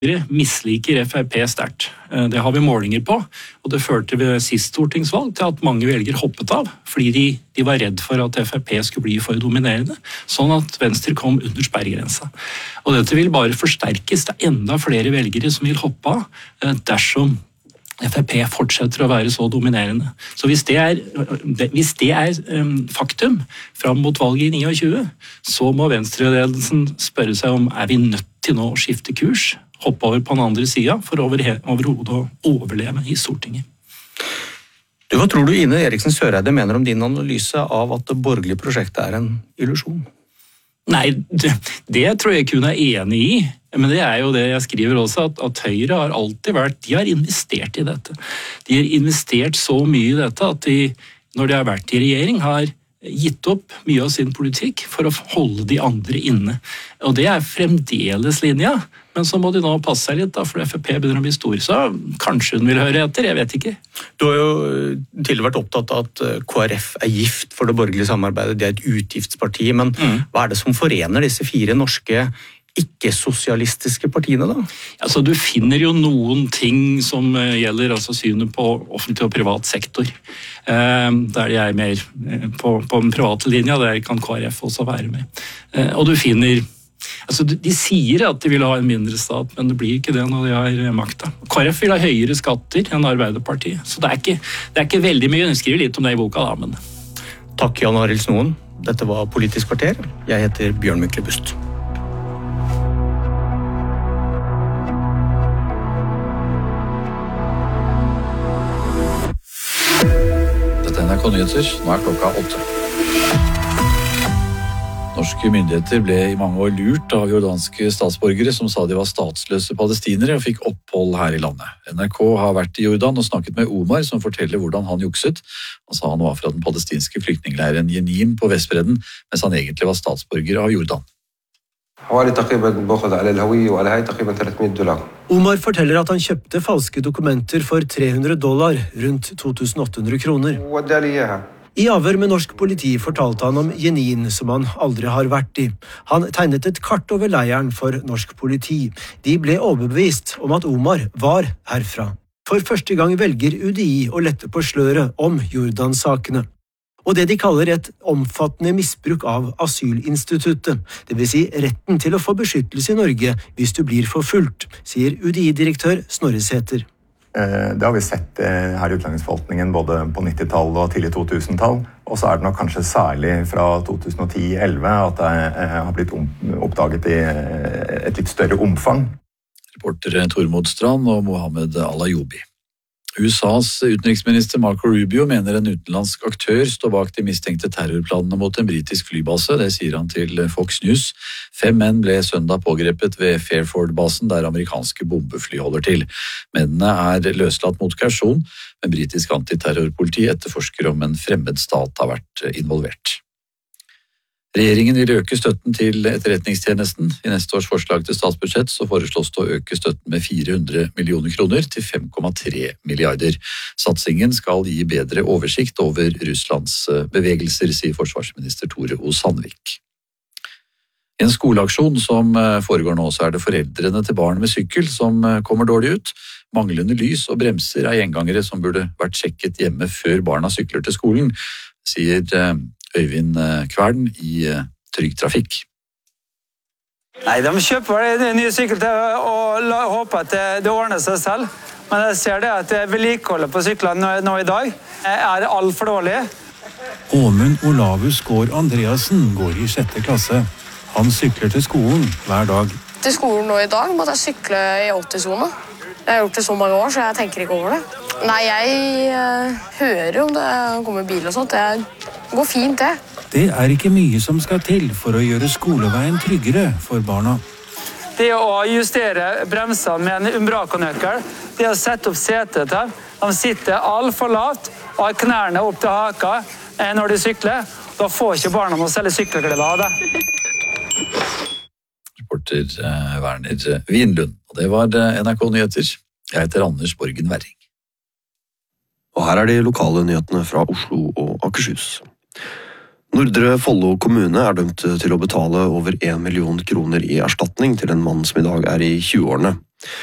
Misliker FrP sterkt. Det har vi målinger på, og det førte ved sist stortingsvalg til at mange velgere hoppet av, fordi de var redd for at FrP skulle bli for dominerende, sånn at Venstre kom under sperregrensa. Og dette vil bare forsterkes, det enda flere velgere som vil hoppe av dersom FrP fortsetter å være så dominerende. Så hvis det er faktum fram mot valget i 29, så må Venstre-ledelsen spørre seg om vi nødt til nå å skifte kurs, hoppe over på den andre siden for overhodet å overleve i Stortinget. Hva tror du Ine Eriksen Søreide mener om din analyse av at det borgerlige prosjektet er en illusjon? Nei, det tror jeg ikke hun er enig i. Men det er jo det jeg skriver også, at Høyre har alltid de har investert i dette. De har investert så mye i dette at de, når de har vært i regjering, har gitt opp mye av sin politikk for å holde de andre inne. Og det er fremdeles linja, men så må de nå passe seg litt, for FrP begynner å bli stor, så kanskje hun vil høre etter, jeg vet ikke. Du har jo tidligere vært opptatt av at KrF er gift for det borgerlige samarbeidet, det er et utgiftsparti, men hva er det som forener disse 4 norske ikke-sosialistiske partiene da? Altså, du finner jo noen ting som gjelder synet på offentlig og privat sektor. Der de er mer på den private linja, der kan KrF også være med. Og du finner, de sier at de vil ha en mindre stat, men det blir ikke det når de har makta. KrF vil ha høyere skatter enn Arbeiderpartiet, så det er ikke veldig mye. Hun skriver litt om det i boka da, men... Takk Jan Arild Snoen. Dette var Politisk kvarter. Jeg heter Bjørn Myklebust. NRK Nyheter, nå klokka 8. Norske myndigheter ble i mange år lurt av jordanske statsborgere som sa de var statsløse palestinere og fikk opphold her i landet. NRK har vært i Jordan og snakket med Omar, som forteller hvordan han jukset. Han sa han var fra den palestinske flyktningleiren Jenin på Vestbredden, mens han egentlig var statsborger av Jordan. Omar forteller at han kjøpte falske dokumenter for $300, rundt 2800 kroner. I avhør med norsk politi fortalte han om Jenin, som han aldri har vært i. Han tegnet et kart over leiren for norsk politi. De ble overbevist om at Omar var herfra. For første gang velger UDI å lette på sløret om Jordan-sakene. Og det de kaller et omfattende misbruk av asylinstituttet, det vil si retten til å få beskyttelse i Norge hvis du blir forfulgt, sier UDI-direktør Snorre Sæther. Det har vi sett her i utlendingsforvaltningen både på 90-tallet og tidlig 2000-tall, og så er det nok kanskje særlig fra 2010-11 at det har blitt oppdaget i et litt større omfang. Reportere Tormod Strand og Mohammed Al-Ayoubi. USAs utenriksminister Marco Rubio mener en utenlandsk aktør står bak de mistenkte terrorplanene mot en britisk flybase, det sier han til Fox News. 5 menn ble søndag pågrepet ved Fairford-basen der amerikanske bombefly holder til. Mennene er løslatt mot kausjon, men britisk antiterrorpoliti etterforsker om en fremmed stat har vært involvert. Regjeringen vil øke støtten til etterretningstjenesten. I neste års forslag til statsbudsjett så foreslås det å øke støtten med 400 millioner kroner til 5,3 milliarder. Satsingen skal gi bedre oversikt over Russlands bevegelser, sier forsvarsminister Tore O. Sandvik. I en skoleaksjon som foregår nå, så er det foreldrene til barn med sykkel som kommer dårlig ut. Manglende lys og bremser er gjengangere som burde vært sjekket hjemme før barna sykler til skolen, sier Øyvind Kvern i Trygg Trafikk. Nei, de kjøper en ny sykkel og håper at det ordner seg selv. Men jeg ser det at vedlikeholdet på syklene nå i dag er alt for dårlig. Åmund Olavus Gård Andreasen går i 6. klasse. Han sykler til skolen hver dag. Til skolen nå i dag måtte jeg sykle i 80-sona. Jeg har gjort det så mange år, så jeg tenker ikke over det. Nei, jeg hører om det kommer bil og sånt. Det går fint, det. Det er ikke mye som skal til for å gjøre skoleveien tryggere for barna. Det å justere bremsene med en Umbraco-nøkkel, det å sette opp setet til, de sitter alt for lavt og har knærne opp til haka når de sykler. Da får ikke barna noe særlig sykkelglede av det. Reporter Werner Wienlund. Og det var NRK Nyheter. Jeg heter Anders Borgen Werring. Og her er de lokale nyhetene fra Oslo og Akershus. Nordre Follo kommune dømt til å betale over 1 million kroner i erstatning til en mann som i dag i 20-årene.